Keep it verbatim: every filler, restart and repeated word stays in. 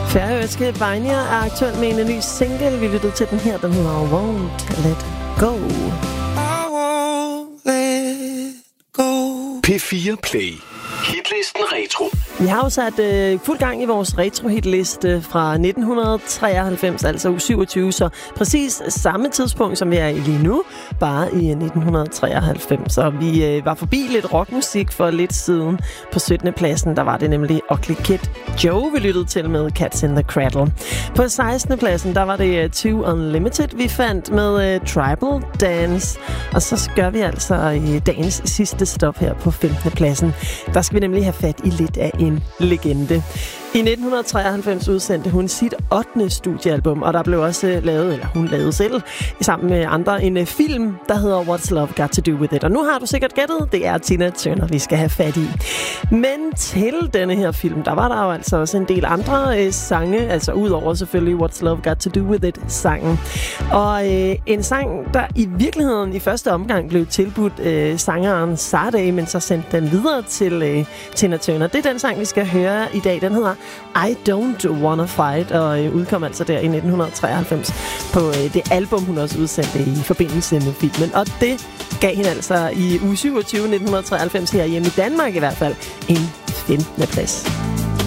Færøske Vejnir er aktuelt med en ny single. Vi lyttede til den her, den hedder Won't Let Go. I won't let go. P fire Play. Hitlisten Retro. Vi har jo sat øh, fuld gang i vores retro-hitliste fra nitten treoghalvfems, altså uge syvogtyve, så præcis samme tidspunkt, som vi er i lige nu, bare i nitten treoghalvfems. Og vi øh, var forbi lidt rockmusik for lidt siden. På syttende pladsen, der var det nemlig Ugly Kid Joe, vi lyttede til med Cats in the Cradle. På sekstende pladsen, der var det uh, Two Unlimited, vi fandt med uh, Tribal Dance. Og så gør vi altså i dagens sidste stop her på femtende pladsen. Der skal vi nemlig have fat i lidt af en legende. I nitten treoghalvfems udsendte hun sit ottende studiealbum, og der blev også lavet, eller hun lavede selv, sammen med andre, en film, der hedder What's Love Got To Do With It. Og nu har du sikkert gættet, det er Tina Turner, vi skal have fat i. Men til denne her film, der var der jo altså også en del andre øh, sange, altså udover selvfølgelig What's Love Got To Do With It-sangen. Og øh, en sang, der i virkeligheden i første omgang blev tilbudt øh, sangeren Sade, men så sendte den videre til øh, Tina Turner. Det er den sang, vi skal høre i dag. Den hedder I Don't Wanna Fight, og øh, udkom altså der i nitten treoghalvfems på øh, det album, hun også udsendte i forbindelse med filmen. Og det gav hende altså i uge syvogtyve nitten treoghalvfems her hjemme i Danmark i hvert fald en femtende plads.